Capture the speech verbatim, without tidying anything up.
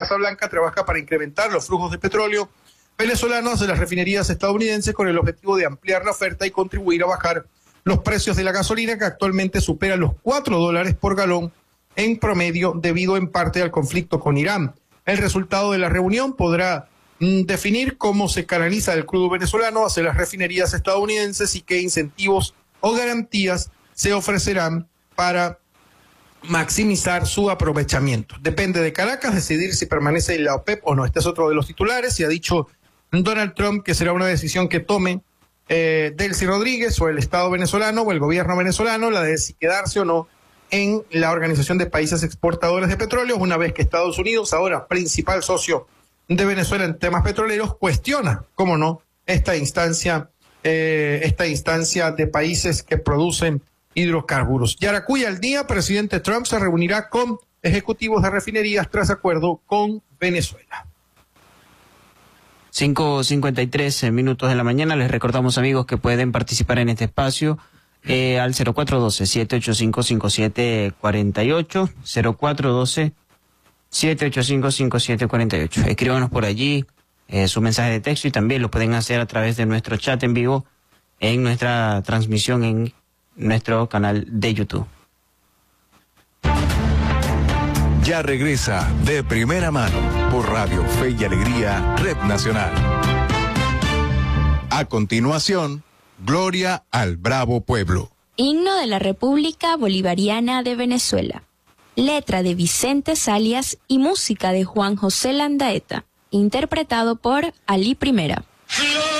Casa Blanca trabaja para incrementar los flujos de petróleo venezolanos de las refinerías estadounidenses con el objetivo de ampliar la oferta y contribuir a bajar los precios de la gasolina, que actualmente superan los cuatro dólares por galón en promedio, debido en parte al conflicto con Irán. El resultado de la reunión podrá mm, definir cómo se canaliza el crudo venezolano hacia las refinerías estadounidenses y qué incentivos o garantías se ofrecerán para maximizar su aprovechamiento. Depende de Caracas decidir si permanece en la OPEP o no. Este es otro de los titulares, y ha dicho Donald Trump que será una decisión que tome eh, Delcy Rodríguez o el Estado venezolano o el gobierno venezolano, la de si quedarse o no en la Organización de Países Exportadores de Petróleo, una vez que Estados Unidos, ahora principal socio de Venezuela en temas petroleros, cuestiona, cómo no, esta instancia, eh, esta instancia de países que producen hidrocarburos. Yaracuy al día, presidente Trump se reunirá con ejecutivos de refinerías tras acuerdo con Venezuela. cinco cincuenta y tres minutos de la mañana. Les recordamos, amigos, que pueden participar en este espacio eh, al cero cuatro uno dos, siete ocho cinco, cinco siete cuatro ocho, cero cuatro uno dos, siete ocho cinco, cinco siete cuatro ocho. Escríbanos por allí eh, su mensaje de texto, y también lo pueden hacer a través de nuestro chat en vivo en nuestra transmisión en nuestro canal de YouTube. Ya regresa De Primera Mano por Radio Fe y Alegría, Red Nacional. A continuación, Gloria al Bravo Pueblo. Himno de la República Bolivariana de Venezuela. Letra de Vicente Salias y música de Juan José Landaeta. Interpretado por Ali Primera.